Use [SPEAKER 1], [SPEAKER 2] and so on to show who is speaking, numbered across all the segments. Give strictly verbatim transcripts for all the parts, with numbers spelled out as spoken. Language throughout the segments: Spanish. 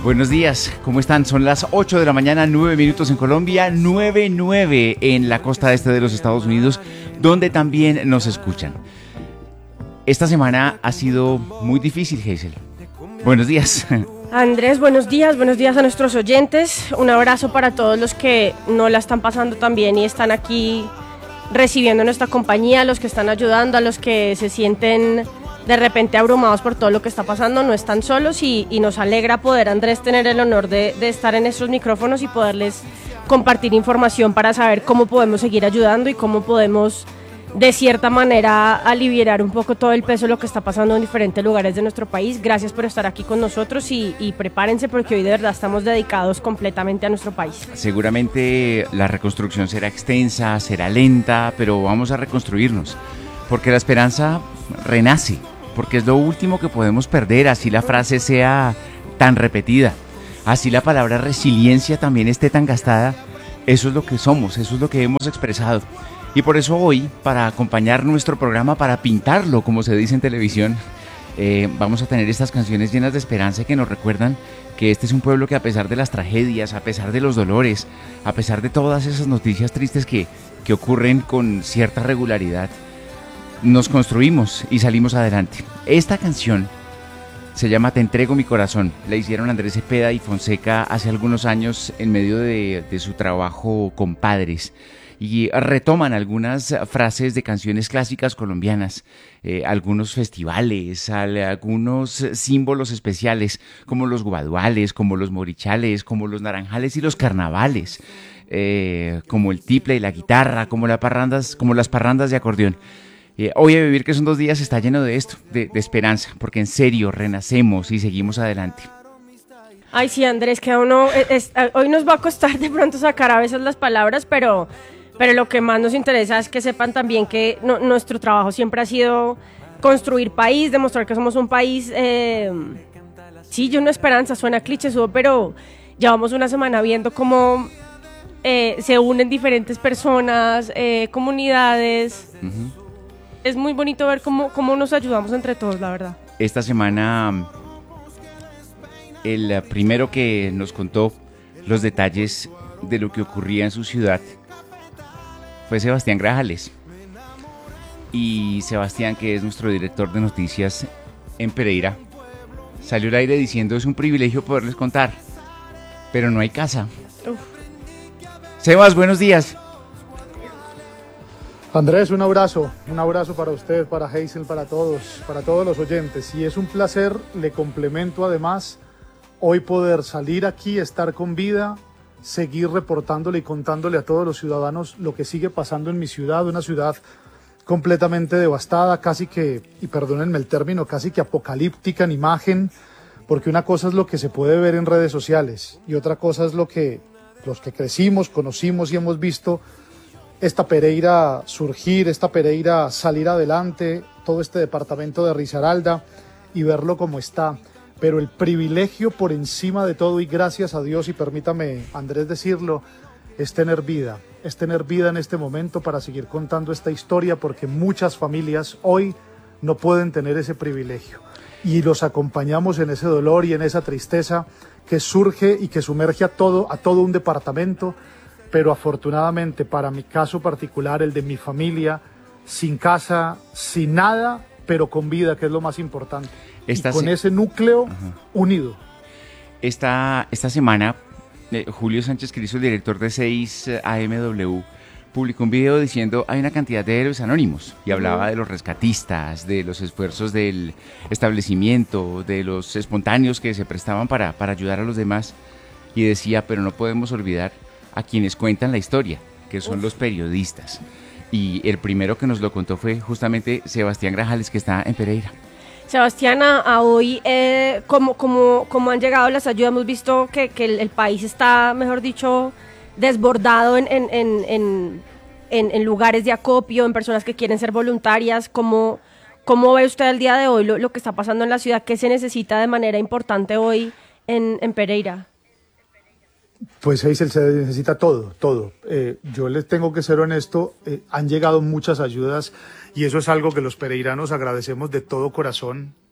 [SPEAKER 1] Buenos días, ¿cómo están? Son las ocho de la mañana, nueve minutos en Colombia, nueve nueve en la costa este de los Estados Unidos, donde también nos escuchan. Esta semana ha sido muy difícil, Hazel. Buenos días.
[SPEAKER 2] Andrés, buenos días, buenos días a nuestros oyentes. Un abrazo para todos los que no la están pasando tan bien y están aquí recibiendo nuestra compañía, a los que están ayudando, a los que se sienten de repente abrumados por todo lo que está pasando. No están solos y, y nos alegra poder, Andrés, tener el honor de, de estar en estos micrófonos y poderles compartir información para saber cómo podemos seguir ayudando y cómo podemos, de cierta manera, aliviar un poco todo el peso de lo que está pasando en diferentes lugares de nuestro país. Gracias por estar aquí con nosotros y, y prepárense porque hoy de verdad estamos dedicados completamente a nuestro país.
[SPEAKER 1] Seguramente la reconstrucción será extensa, será lenta, pero vamos a reconstruirnos, porque la esperanza renace, porque es lo último que podemos perder, así la frase sea tan repetida, así la palabra resiliencia también esté tan gastada. Eso es lo que somos, eso es lo que hemos expresado. Y por eso hoy, para acompañar nuestro programa, para pintarlo, como se dice en televisión, eh, vamos a tener estas canciones llenas de esperanza que nos recuerdan que este es un pueblo que, a pesar de las tragedias, a pesar de los dolores, a pesar de todas esas noticias tristes que, que ocurren con cierta regularidad, nos construimos y salimos adelante. Esta canción se llama Te entrego mi corazón. La hicieron Andrés Cepeda y Fonseca hace algunos años en medio de, de su trabajo Compadres. Y retoman algunas frases de canciones clásicas colombianas, eh, algunos festivales, algunos símbolos especiales, como los guaduales, como los morichales, como los naranjales y los carnavales, eh, como el tiple y la guitarra, como, la parrandas, como las parrandas de acordeón. Eh, hoy a vivir, que son dos días, está lleno de esto, de, de esperanza, porque en serio renacemos y seguimos adelante.
[SPEAKER 2] Ay, sí, Andrés, que a uno es, es, hoy nos va a costar de pronto sacar a veces las palabras, pero, pero lo que más nos interesa es que sepan también que no, nuestro trabajo siempre ha sido construir país, demostrar que somos un país, eh, sí, yo una esperanza, suena clichésudo, pero llevamos una semana viendo cómo eh, se unen diferentes personas, eh, comunidades. Uh-huh. Es muy bonito ver cómo, cómo nos ayudamos entre todos, la verdad.
[SPEAKER 1] Esta semana, el primero que nos contó los detalles de lo que ocurría en su ciudad fue Sebastián Grajales. Y Sebastián, que es nuestro director de noticias en Pereira, salió al aire diciendo: es un privilegio poderles contar, pero no hay casa. Uf. Sebas, buenos días.
[SPEAKER 3] Andrés, un abrazo, un abrazo para usted, para Hazel, para todos, para todos los oyentes. Y es un placer, le complemento además, hoy poder salir aquí, estar con vida, seguir reportándole y contándole a todos los ciudadanos lo que sigue pasando en mi ciudad, una ciudad completamente devastada, casi que, y perdónenme el término, casi que apocalíptica en imagen, porque una cosa es lo que se puede ver en redes sociales y otra cosa es lo que los que crecimos, conocimos y hemos visto esta Pereira surgir, esta Pereira salir adelante, todo este departamento de Risaralda y verlo como está. Pero el privilegio por encima de todo, y gracias a Dios, y permítame, Andrés, decirlo, es tener vida, es tener vida en este momento para seguir contando esta historia, porque muchas familias hoy no pueden tener ese privilegio. Y los acompañamos en ese dolor y en esa tristeza que surge y que sumerge a todo, a todo un departamento. Pero afortunadamente para mi caso particular, el de mi familia, sin casa, sin nada, pero con vida, que es lo más importante. Esta y con se... ese núcleo Ajá. unido.
[SPEAKER 1] Esta, esta semana, eh, Julio Sánchez Cristo, el director de seis A M W, publicó un video diciendo: hay una cantidad de héroes anónimos, y hablaba uh-huh. de los rescatistas, de los esfuerzos del establecimiento, de los espontáneos que se prestaban para, para ayudar a los demás, y decía: pero no podemos olvidar a quienes cuentan la historia, que son Uf. los periodistas. Y el primero que nos lo contó fue justamente Sebastián Grajales, que está en Pereira.
[SPEAKER 2] Sebastián, a, a hoy, eh, ¿cómo, cómo, cómo han llegado las ayudas? Hemos visto que, que el, el país está, mejor dicho, desbordado en, en, en, en, en, en lugares de acopio, en personas que quieren ser voluntarias. ¿Cómo, cómo ve usted el día de hoy lo, lo que está pasando en la ciudad? ¿Qué se necesita de manera importante hoy en, en Pereira?
[SPEAKER 3] Pues Hazel, se necesita todo, todo. Eh, yo les tengo que ser honesto, eh, han llegado muchas ayudas y eso es algo que los pereiranos agradecemos de todo corazón.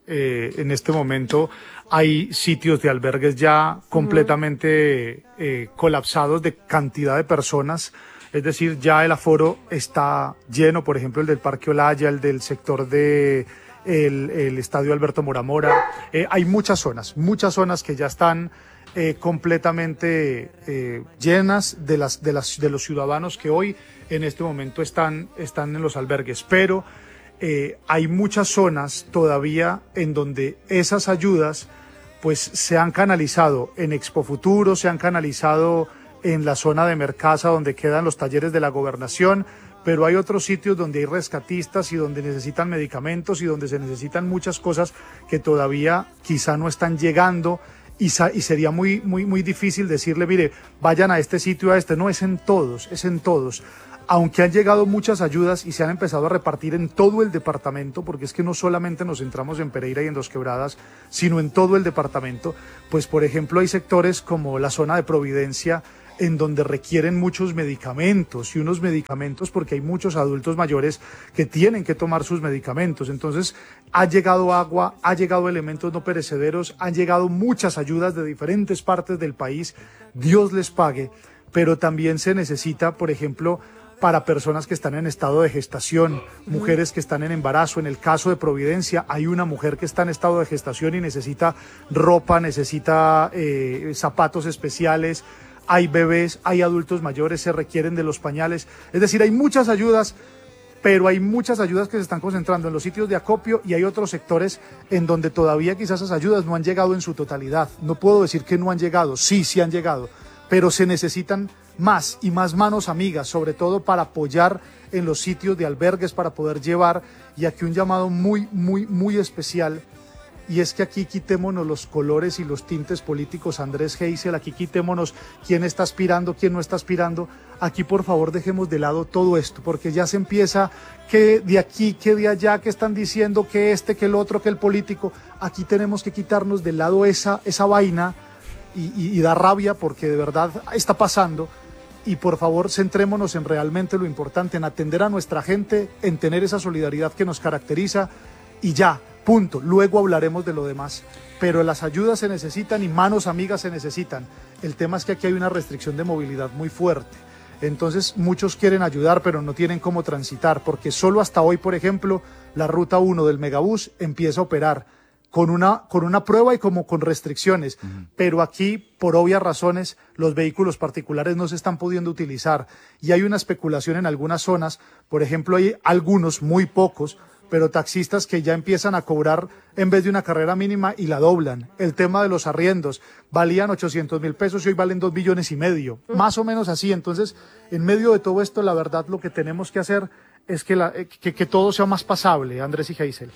[SPEAKER 3] Eh, en este momento hay sitios de albergues ya completamente eh, colapsados de cantidad de personas. Es decir, ya el aforo está lleno, por ejemplo, el del Parque Olaya, el del sector de el, el Estadio Alberto Moramora. Eh, hay muchas zonas, muchas zonas que ya están eh, completamente eh, llenas de, las, de, las, de los ciudadanos que hoy en este momento están, están en los albergues. Pero eh, hay muchas zonas todavía en donde esas ayudas pues se han canalizado en Expo Futuro, se han canalizado en la zona de Mercasa, donde quedan los talleres de la gobernación, pero hay otros sitios donde hay rescatistas y donde necesitan medicamentos y donde se necesitan muchas cosas que todavía quizá no están llegando, y, y sería muy, muy, muy difícil decirle, mire, vayan a este sitio, a este. No, es en todos, es en todos. Aunque han llegado muchas ayudas y se han empezado a repartir en todo el departamento, porque es que no solamente nos centramos en Pereira y en Dos Quebradas, sino en todo el departamento, pues por ejemplo hay sectores como la zona de Providencia, en donde requieren muchos medicamentos y unos medicamentos porque hay muchos adultos mayores que tienen que tomar sus medicamentos. Entonces ha llegado agua, ha llegado elementos no perecederos, han llegado muchas ayudas de diferentes partes del país, Dios les pague, pero también se necesita, por ejemplo, para personas que están en estado de gestación, mujeres que están en embarazo. En el caso de Providencia hay una mujer que está en estado de gestación y necesita ropa, necesita eh, zapatos especiales. Hay bebés, hay adultos mayores, se requieren de los pañales. Es decir, hay muchas ayudas, pero hay muchas ayudas que se están concentrando en los sitios de acopio y hay otros sectores en donde todavía quizás esas ayudas no han llegado en su totalidad. No puedo decir que no han llegado, sí, sí han llegado, pero se necesitan más y más manos amigas, sobre todo para apoyar en los sitios de albergues, para poder llevar. Y aquí un llamado muy, muy, muy especial. Y es que aquí quitémonos los colores y los tintes políticos, Andrés Geisel, aquí quitémonos quién está aspirando, quién no está aspirando. Aquí por favor dejemos de lado todo esto, porque ya se empieza que de aquí, que de allá, que están diciendo que este, que el otro, que el político. Aquí tenemos que quitarnos de lado esa, esa vaina y, y, y da rabia porque de verdad está pasando. Y por favor centrémonos en realmente lo importante, en atender a nuestra gente, en tener esa solidaridad que nos caracteriza y ya. Punto. Luego hablaremos de lo demás. Pero las ayudas se necesitan y manos amigas se necesitan. El tema es que aquí hay una restricción de movilidad muy fuerte. Entonces muchos quieren ayudar, pero no tienen cómo transitar, porque solo hasta hoy, por ejemplo, la ruta uno del Megabús empieza a operar con una, con una prueba y como con restricciones. Uh-huh. Pero aquí, por obvias razones, los vehículos particulares no se están pudiendo utilizar. Y hay una especulación en algunas zonas. Por ejemplo, hay algunos, muy pocos, pero taxistas que ya empiezan a cobrar en vez de una carrera mínima y la doblan. El tema de los arriendos, valían ochocientos mil pesos y hoy valen dos millones y medio, mm. más o menos así. Entonces, en medio de todo esto, la verdad lo que tenemos que hacer es que, la, que, que todo sea más pasable, Andrés y Geisel.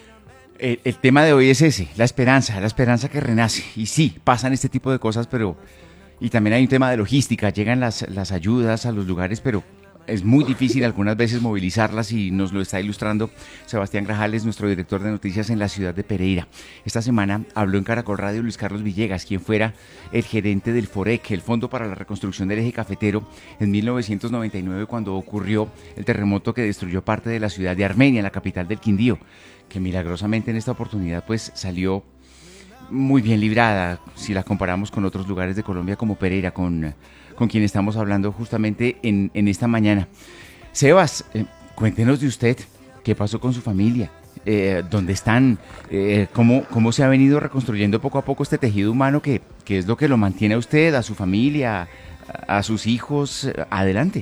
[SPEAKER 1] El, el tema de hoy es ese, la esperanza, la esperanza que renace. Y sí, pasan este tipo de cosas, pero... Y también hay un tema de logística, llegan las, las ayudas a los lugares, pero... es muy difícil algunas veces movilizarlas y nos lo está ilustrando Sebastián Grajales, nuestro director de noticias en la ciudad de Pereira. Esta semana habló en Caracol Radio Luis Carlos Villegas, quien fuera el gerente del FOREC, el Fondo para la Reconstrucción del Eje Cafetero, en mil novecientos noventa y nueve, cuando ocurrió el terremoto que destruyó parte de la ciudad de Armenia, la capital del Quindío, que milagrosamente en esta oportunidad pues salió muy bien librada si la comparamos con otros lugares de Colombia como Pereira, con... con quien estamos hablando justamente en, en esta mañana. Sebas, eh, cuéntenos de usted, qué pasó con su familia, eh, dónde están, eh, cómo, cómo se ha venido reconstruyendo poco a poco este tejido humano que, que es lo que lo mantiene a usted, a su familia, a, a sus hijos, adelante.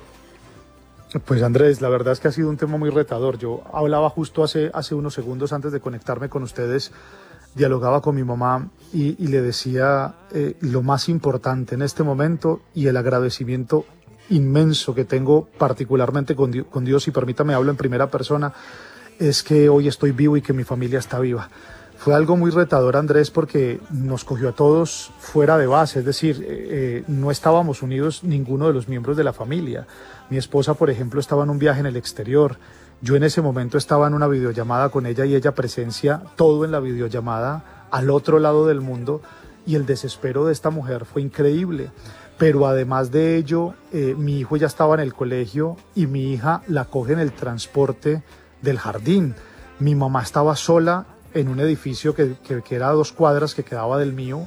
[SPEAKER 3] Pues Andrés, la verdad es que ha sido un tema muy retador. Yo hablaba justo hace, hace unos segundos antes de conectarme con ustedes, dialogaba con mi mamá y, y le decía eh, lo más importante en este momento y el agradecimiento inmenso que tengo particularmente con Dios, con Dios, y permítame hablo en primera persona, es que hoy estoy vivo y que mi familia está viva. Fue algo muy retador, Andrés, porque nos cogió a todos fuera de base, es decir, eh, no estábamos unidos ninguno de los miembros de la familia. Mi esposa, por ejemplo, estaba en un viaje en el exterior. Yo en ese momento estaba en una videollamada con ella y ella presencia todo en la videollamada al otro lado del mundo, y el desespero de esta mujer fue increíble. Pero además de ello, eh, mi hijo ya estaba en el colegio y mi hija la coge en el transporte del jardín. Mi mamá estaba sola en un edificio que, que, que era a dos cuadras que quedaba del mío,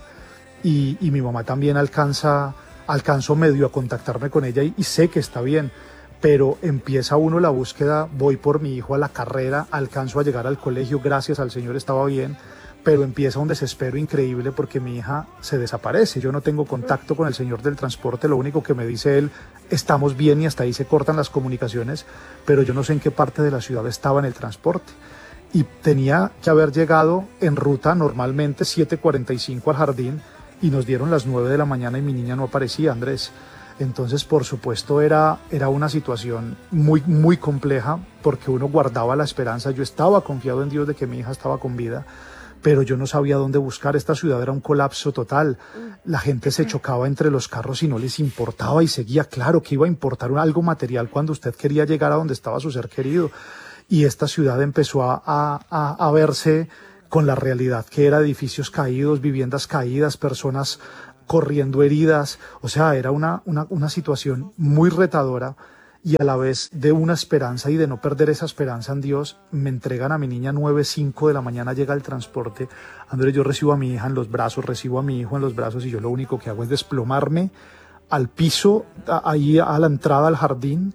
[SPEAKER 3] y, y mi mamá también alcanza, alcanzo medio a contactarme con ella y, y sé que está bien, pero empieza uno la búsqueda, voy por mi hijo a la carrera, alcanzo a llegar al colegio, gracias al Señor estaba bien, pero empieza un desespero increíble porque mi hija se desaparece, yo no tengo contacto con el señor del transporte, lo único que me dice él, estamos bien y hasta ahí se cortan las comunicaciones, pero yo no sé en qué parte de la ciudad estaba en el transporte. Y tenía que haber llegado en ruta normalmente siete cuarenta y cinco al jardín y nos dieron las nueve de la mañana y mi niña no aparecía, Andrés. Entonces, por supuesto, era, era una situación muy, muy compleja porque uno guardaba la esperanza. Yo estaba confiado en Dios de que mi hija estaba con vida, pero yo no sabía dónde buscar. Esta ciudad era un colapso total. La gente se chocaba entre los carros y no les importaba y seguía. Claro que iba a importar algo material cuando usted quería llegar a donde estaba su ser querido. Y esta ciudad empezó a, a, a verse con la realidad que era edificios caídos, viviendas caídas, personas corriendo heridas. O sea, era una, una, una situación muy retadora y a la vez de una esperanza y de no perder esa esperanza en Dios. Me entregan a mi niña nueve, cinco de la mañana, llega el transporte. Andrés, yo recibo a mi hija en los brazos, recibo a mi hijo en los brazos y yo lo único que hago es desplomarme al piso, ahí a la entrada al jardín.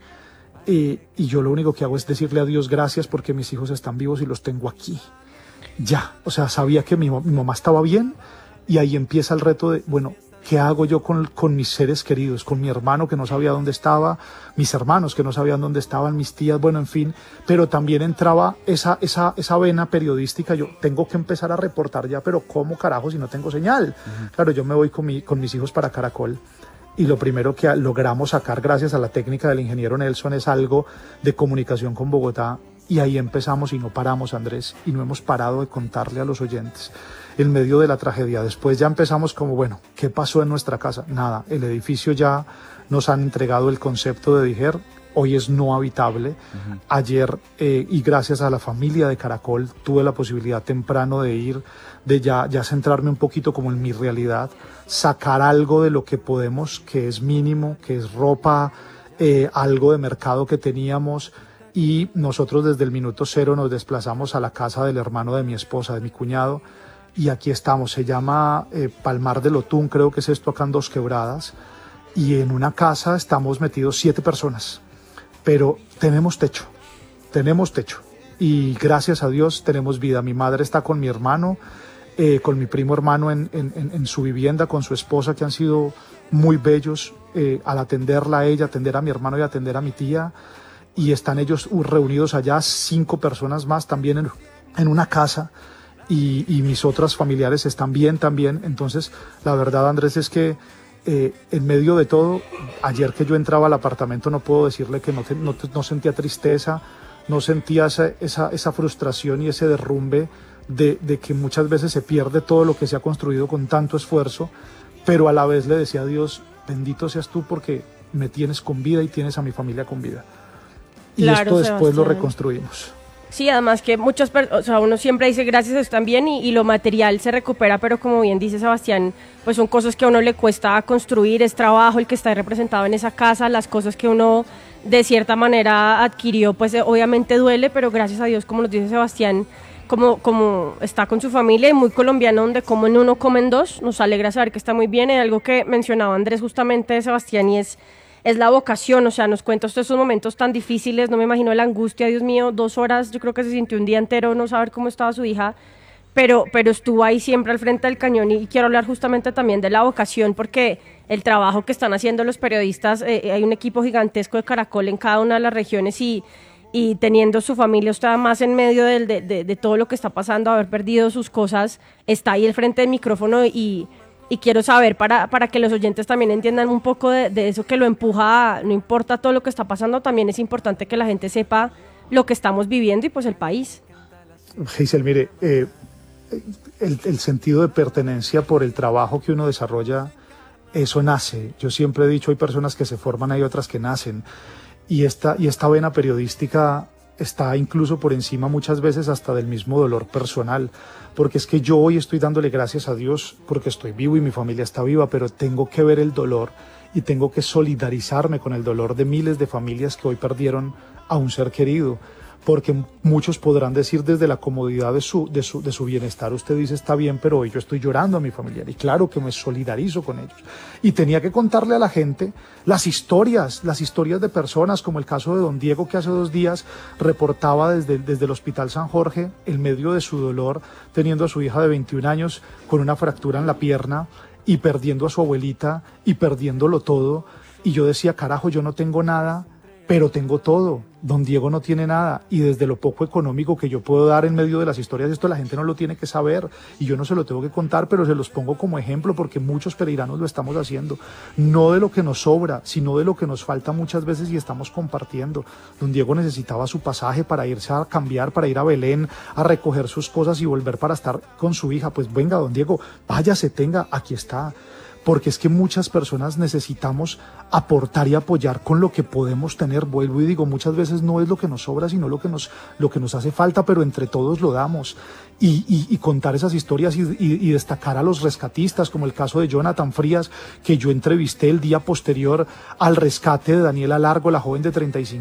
[SPEAKER 3] Eh, y yo lo único que hago es decirle a Dios gracias porque mis hijos están vivos y los tengo aquí. Ya, o sea, sabía que mi, mi mamá estaba bien y ahí empieza el reto de, bueno, ¿qué hago yo con, con mis seres queridos? Con mi hermano que no sabía dónde estaba, mis hermanos que no sabían dónde estaban, mis tías, bueno, en fin. Pero también entraba esa, esa, esa vena periodística, yo tengo que empezar a reportar ya, pero ¿cómo carajo si no tengo señal? Uh-huh. Claro, yo me voy con, mi, con mis hijos para Caracol. Y lo primero que logramos sacar gracias a la técnica del ingeniero Nelson es algo de comunicación con Bogotá y ahí empezamos y no paramos, Andrés, y no hemos parado de contarle a los oyentes en medio de la tragedia. Después ya empezamos como, bueno, ¿qué pasó en nuestra casa? Nada, el edificio ya nos han entregado el concepto de Dijer, hoy es no habitable. Uh-huh. Ayer, eh, y gracias a la familia de Caracol, tuve la posibilidad temprano de ir, de ya, ya centrarme un poquito como en mi realidad, sacar algo de lo que podemos, que es mínimo, que es ropa, eh, algo de mercado que teníamos, y nosotros desde el minuto cero nos desplazamos a la casa del hermano de mi esposa, de mi cuñado, y aquí estamos, se llama eh, Palmar del Otún, creo que es esto acá en Dos Quebradas, y en una casa estamos metidos siete personas, pero tenemos techo, tenemos techo, y gracias a Dios tenemos vida. Mi madre está con mi hermano, Eh, con mi primo hermano en, en, en su vivienda, con su esposa, que han sido muy bellos eh, al atenderla a ella, atender a mi hermano y atender a mi tía, y están ellos reunidos allá, cinco personas más también en, en una casa, y, y mis otras familiares están bien también. Entonces la verdad, Andrés, es que eh, en medio de todo, ayer que yo entraba al apartamento no puedo decirle que no, te, no, no sentía tristeza, no sentía esa, esa, esa frustración y ese derrumbe De, de que muchas veces se pierde todo lo que se ha construido con tanto esfuerzo, pero a la vez le decía a Dios, bendito seas tú porque me tienes con vida y tienes a mi familia con vida. Y claro, esto después Sebastián. Lo reconstruimos.
[SPEAKER 2] Sí, además que muchas personas, o sea, uno siempre dice gracias a Dios también y, y lo material se recupera, pero como bien dice Sebastián, pues son cosas que a uno le cuesta construir, es trabajo el que está representado en esa casa, las cosas que uno de cierta manera adquirió, pues obviamente duele, pero gracias a Dios, como nos dice Sebastián, Como, como está con su familia y muy colombiano, donde comen uno, comen dos, nos alegra saber que está muy bien. Y algo que mencionaba Andrés justamente, Sebastián, y es, es la vocación, o sea, nos cuenta usted esos momentos tan difíciles, no me imagino la angustia, Dios mío, dos horas, yo creo que se sintió un día entero no saber cómo estaba su hija, pero, pero estuvo ahí siempre al frente del cañón, y quiero hablar justamente también de la vocación, porque el trabajo que están haciendo los periodistas, eh, hay un equipo gigantesco de Caracol en cada una de las regiones, y y teniendo su familia usted más en medio de, de, de, de todo lo que está pasando, haber perdido sus cosas, está ahí al frente del micrófono y, y quiero saber para, para que los oyentes también entiendan un poco de, de eso que lo empuja, a, no importa todo lo que está pasando, también es importante que la gente sepa lo que estamos viviendo y pues el país.
[SPEAKER 3] Giselle, mire, eh, el, el sentido de pertenencia por el trabajo que uno desarrolla, eso nace. Yo siempre he dicho, hay personas que se forman, hay otras que nacen. Y esta, y esta vena periodística está incluso por encima muchas veces hasta del mismo dolor personal, porque es que yo hoy estoy dándole gracias a Dios porque estoy vivo y mi familia está viva, pero tengo que ver el dolor y tengo que solidarizarme con el dolor de miles de familias que hoy perdieron a un ser querido, porque muchos podrán decir desde la comodidad de su, de su, de su bienestar, usted dice está bien, pero hoy yo estoy llorando a mi familiar, y claro que me solidarizo con ellos. Y tenía que contarle a la gente las historias, las historias de personas, como el caso de don Diego, que hace dos días reportaba desde, desde el Hospital San Jorge, en medio de su dolor, teniendo a su hija de veintiún años con una fractura en la pierna, y perdiendo a su abuelita, y perdiéndolo todo. Y yo decía, carajo, yo no tengo nada, pero tengo todo. Don Diego no tiene nada, y desde lo poco económico que yo puedo dar en medio de las historias, esto la gente no lo tiene que saber, y yo no se lo tengo que contar, pero se los pongo como ejemplo porque muchos pereiranos lo estamos haciendo, no de lo que nos sobra, sino de lo que nos falta muchas veces y estamos compartiendo. Don Diego necesitaba su pasaje para irse a cambiar, para ir a Belén, a recoger sus cosas y volver para estar con su hija. Pues venga, don Diego, váyase, tenga, aquí está. Porque es que muchas personas necesitamos aportar y apoyar con lo que podemos tener. Vuelvo y digo, muchas veces no es lo que nos sobra, sino lo que nos, lo que nos hace falta, pero entre todos lo damos. Y, y, y contar esas historias y, y, y destacar a los rescatistas, como el caso de Jonathan Frías, que yo entrevisté el día posterior al rescate de Daniela Largo, la joven de treinta y cinco